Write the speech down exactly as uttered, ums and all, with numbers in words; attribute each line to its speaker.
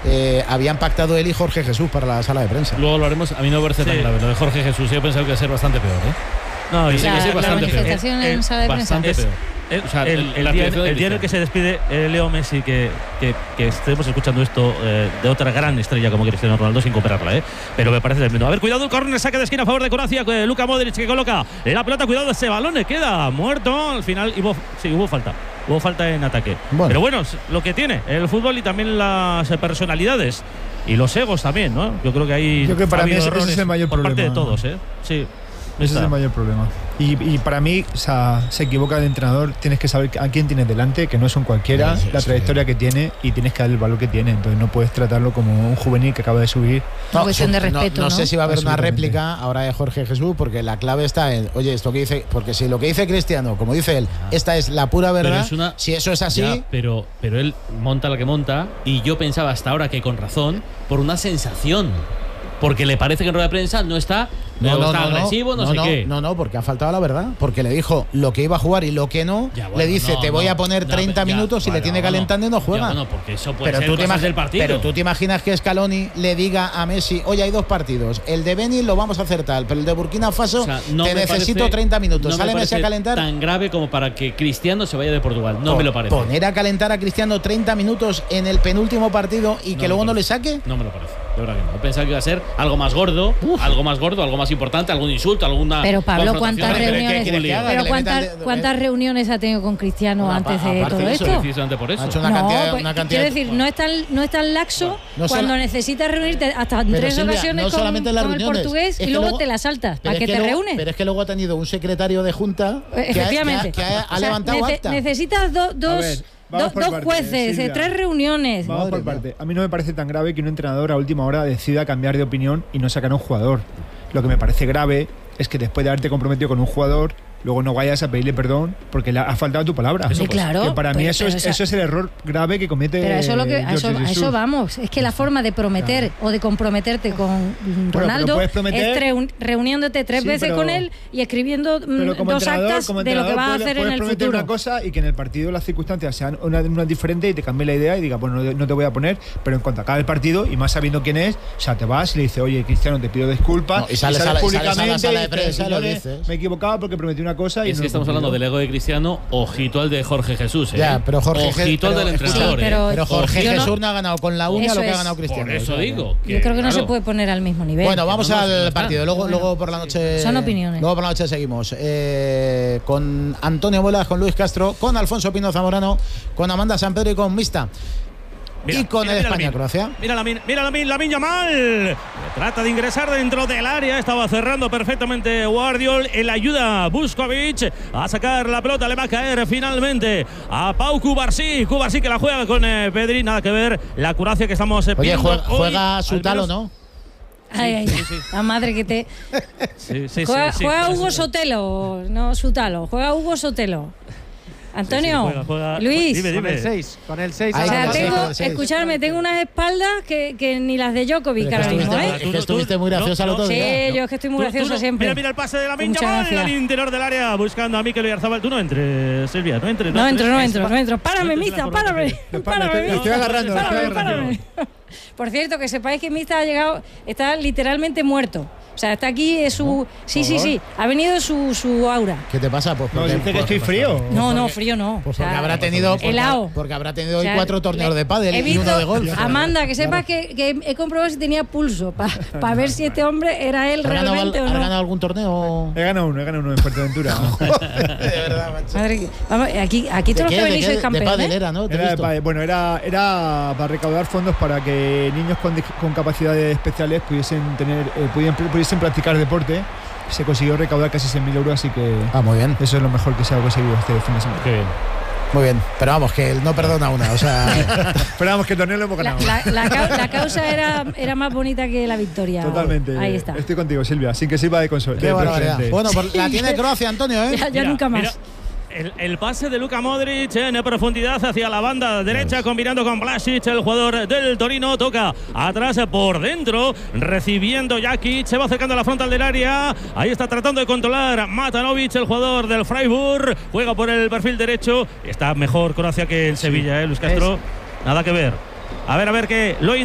Speaker 1: eh, habían pactado él y Jorge Jesús para la sala de prensa.
Speaker 2: Luego lo haremos. A mí no me parece sí. tan grave lo de Jorge Jesús. Yo pensaba que iba a ser bastante peor, ¿eh?
Speaker 3: No, y
Speaker 2: sí, que sí, bastante peor.
Speaker 4: manifestación en sala de prensa.
Speaker 2: Bastante peor.
Speaker 3: El, o sea, el, el, el, día, el día en el que se despide eh, Leo Messi, que, que, que estemos escuchando esto eh, de otra gran estrella como Cristiano Ronaldo, sin compararla, ¿eh? Pero me parece tremendo. A ver, cuidado el córner, saque de esquina a favor de Croacia. Eh, Luka Modric que coloca la pelota, cuidado, ese balón le queda muerto. Al final hubo, sí, hubo falta. Hubo falta en ataque. Bueno. Pero bueno, lo que tiene el fútbol y también las personalidades y los egos también, ¿no? Yo creo que hay.
Speaker 5: Yo creo que para mí ese, ese es el mayor
Speaker 3: por
Speaker 5: problema.
Speaker 3: Parte de todos, ¿eh? Sí.
Speaker 5: Ese es el mayor problema. Y, y para mí, o sea, se equivoca el entrenador. Tienes que saber a quién tienes delante, que no es un cualquiera, sí, sí, la trayectoria sí. que tiene, y tienes que darle el valor que tiene. Entonces no puedes tratarlo como un juvenil que acaba de subir.
Speaker 4: No, cuestión de respeto.
Speaker 1: No, no,
Speaker 4: ¿no?
Speaker 1: sé si va a haber una réplica ahora de Jorge Jesús, porque la clave está en, oye, esto que dice, porque si lo que dice Cristiano, como dice él, ah, esta es la pura verdad, es una, si eso es así.
Speaker 2: Ya, pero, pero él monta la que monta, y yo pensaba hasta ahora que con razón, por una sensación. Porque le parece que en rueda de prensa no está, no, no, está no, agresivo, no, no sé
Speaker 1: no,
Speaker 2: qué.
Speaker 1: No, no, porque ha faltado la verdad. Porque le dijo lo que iba a jugar y lo que no. Ya, bueno, le dice, no, te voy no, a poner treinta no, ya, minutos y bueno, le tiene calentando y no juega.
Speaker 2: Ya, bueno, porque eso puede
Speaker 1: pero
Speaker 2: ser
Speaker 1: tú
Speaker 2: cosas del partido.
Speaker 1: Pero tú te imaginas que Scaloni le diga a Messi, oye, hay dos partidos. El de Benin lo vamos a hacer tal, pero el de Burkina Faso, o sea, no te necesito parece, treinta minutos. No Sale Messi a calentar.
Speaker 2: Tan grave como para que Cristiano se vaya de Portugal. No
Speaker 1: Por,
Speaker 2: me lo parece.
Speaker 1: Poner a calentar a Cristiano treinta minutos en el penúltimo partido y
Speaker 2: no
Speaker 1: que luego
Speaker 2: no
Speaker 1: le saque.
Speaker 2: No me lo parece. De verdad que no. Yo pensaba que iba a ser algo más gordo, Uf. algo más gordo, algo más importante, algún insulto, alguna.
Speaker 4: Pero Pablo, ¿cuántas reuniones? Pero ¿cuántas, ¿cuántas reuniones ha tenido con Cristiano bueno, antes de todo
Speaker 2: eso,
Speaker 4: esto?
Speaker 2: Precisamente por eso.
Speaker 1: Ha hecho una
Speaker 4: no,
Speaker 1: cantidad,
Speaker 4: pues,
Speaker 1: una cantidad
Speaker 4: quiero decir, no es tan, no es tan laxo no, no cuando sola, necesitas reunirte hasta en tres Silvia, ocasiones no con, con el portugués y luego, luego te la saltas. ¿Para qué te
Speaker 1: luego,
Speaker 4: reúnes?
Speaker 1: Pero es que luego ha tenido un secretario de junta que
Speaker 4: efectivamente
Speaker 1: ha, que ha, que ha, ha
Speaker 4: o sea,
Speaker 1: levantado
Speaker 4: nece,
Speaker 1: acta.
Speaker 4: Necesitas do, dos. Do, dos parte, jueces, Silvia. tres reuniones.
Speaker 5: Vamos por parte. A mí no me parece tan grave que un entrenador a última hora decida cambiar de opinión y no sacar a un jugador. Lo que me parece grave es que después de haberte comprometido con un jugador, luego no vayas a pedirle perdón porque le ha faltado tu palabra.
Speaker 4: Sí, claro.
Speaker 5: Que para
Speaker 4: pero,
Speaker 5: mí eso es,
Speaker 4: eso,
Speaker 5: eso es el error grave que comete.
Speaker 4: Pero eso, lo que, a, eso, a eso vamos. Es que la forma de prometer claro. o de comprometerte con Ronaldo bueno, prometer, es tre- reuniéndote tres sí, veces pero, con él y escribiendo dos actas de lo que vas a hacer
Speaker 5: puedes
Speaker 4: en el
Speaker 5: prometer
Speaker 4: futuro.
Speaker 5: Una cosa y que en el partido las circunstancias sean una, una diferente y te cambie la idea y diga, bueno, no, no te voy a poner, pero en cuanto acabe el partido y más sabiendo quién es, o sea, te vas y le dices, oye, Cristiano, te pido disculpas. No,
Speaker 1: y sales, y sales públicamente a la sala de prensa,
Speaker 5: lo dices. Me he equivocado porque prometí una cosa y
Speaker 2: es
Speaker 5: no
Speaker 2: que estamos hablando del ego de Cristiano, ojito al de Jorge Jesús, ¿eh?
Speaker 1: Ya, pero Jorge
Speaker 2: ojito
Speaker 1: pero,
Speaker 2: al del entrenador,
Speaker 1: sí, pero,
Speaker 2: ¿eh?
Speaker 1: pero Jorge Jesús no, no ha ganado con la uña lo que es. ha ganado Cristiano.
Speaker 2: Por eso digo.
Speaker 4: Que, Yo creo que no claro. se puede poner al mismo nivel.
Speaker 1: Bueno, vamos
Speaker 4: no,
Speaker 1: al
Speaker 4: no,
Speaker 1: partido. Luego,
Speaker 4: bueno,
Speaker 1: luego por la noche.
Speaker 4: Son opiniones.
Speaker 1: Luego por la noche seguimos eh, con Antonio Muelas, con Luis Castro, con Alfonso Pino Zamorano, con Amanda Sampedro y con Mista. Mira, y con mira, el España-Croacia.
Speaker 3: Mira la mira, mira la mira la Yamal. Trata de ingresar dentro del área. Estaba cerrando perfectamente Guardiol. En la ayuda Buskovic a sacar la pelota. Le va a caer finalmente a Pau Cubarsí. Cubarsí que la juega con eh, Pedri. Nada que ver. La Croacia que estamos eh,
Speaker 1: Oye, juega, juega su talo, ¿no?
Speaker 4: Ay, ay, sí, sí. La madre que te.
Speaker 3: Sí, sí,
Speaker 4: juega
Speaker 3: sí, sí,
Speaker 4: juega
Speaker 3: sí,
Speaker 4: Hugo
Speaker 3: sí.
Speaker 4: Sotelo, no Sutalo. Juega Hugo Sotelo. Antonio,
Speaker 3: sí, sí, juega, juega.
Speaker 4: Luis,
Speaker 3: dime, dime.
Speaker 6: Con el seis, con el seis.
Speaker 4: O sea, tengo,
Speaker 1: seis.
Speaker 4: escucharme, tengo unas espaldas que, que ni las de Djokovic ahora mismo, ¿eh?
Speaker 1: Es que estuviste muy graciosa el otro
Speaker 4: Sí,
Speaker 1: día.
Speaker 4: yo es que estoy muy
Speaker 3: Tú,
Speaker 4: graciosa
Speaker 3: tú no.
Speaker 4: siempre.
Speaker 3: Mira, mira el pase de la Yamal al interior del área buscando a Mikel Oyarzabal. Tú no entres, Silvia, no entres.
Speaker 4: No, no entro, no entro,
Speaker 3: es,
Speaker 4: no entro. Párame,
Speaker 3: no
Speaker 4: Mista, párame. Párame,
Speaker 5: Mista. Estoy agarrando,
Speaker 4: párame,
Speaker 5: estoy agarrando.
Speaker 4: Párame. Por cierto, que sepáis que Mista ha llegado, está literalmente muerto. O sea, está aquí es su... Sí, sí, sí. Ha venido su, su aura.
Speaker 1: ¿Qué te pasa? Pues
Speaker 5: no, dice que estoy frío.
Speaker 4: No, no, frío no.
Speaker 1: Pues porque o sea, habrá tenido...
Speaker 4: Helado.
Speaker 1: Porque, porque habrá tenido hoy
Speaker 4: o sea,
Speaker 1: cuatro torneos de pádel
Speaker 4: y
Speaker 1: visto, uno de golf.
Speaker 4: Amanda, que sepas que, que he comprobado si tenía pulso para pa ver si este hombre era él realmente
Speaker 1: ganado,
Speaker 4: o no.
Speaker 1: ¿Has ganado algún torneo?
Speaker 5: He ganado uno, he ganado uno en Fuerteventura.
Speaker 1: De verdad, macho.
Speaker 4: Madre, vamos, aquí, aquí todos los que venís sois campeones.
Speaker 1: De pádel era, ¿no?
Speaker 5: Era de pádel. Bueno, era, era para recaudar fondos para que niños con, con capacidades especiales pudiesen, tener, eh, pudiesen, pudiesen practicar deporte. Se consiguió recaudar casi seis mil euros, así que
Speaker 1: ah, muy bien.
Speaker 5: Eso es lo mejor que se ha conseguido este fin de semana.
Speaker 3: Qué bien.
Speaker 1: Muy bien, pero vamos, que él no perdona una, o sea...
Speaker 5: pero vamos, que el torneo lo hemos ganado.
Speaker 4: La, la, la, la causa era, era más bonita que la victoria.
Speaker 5: Totalmente.
Speaker 4: Ahí está.
Speaker 5: Estoy contigo, Silvia, sin que sirva de consuelo.
Speaker 1: Qué barbaridad. Bueno, pues la tiene Croacia, Antonio, ¿eh?
Speaker 4: Ya, ya
Speaker 3: mira,
Speaker 4: nunca más.
Speaker 3: Mira. El, el pase de Luka Modric en profundidad hacia la banda derecha, combinando con Vlasic, el jugador del Torino. Toca atrás por dentro, recibiendo Jakic, se va acercando a la frontal del área. Ahí está tratando de controlar Matanovic, el jugador del Freiburg. Juega por el perfil derecho. Está mejor Croacia que el Sevilla, ¿eh, Luis Castro? Nada que ver. A ver, a ver qué lo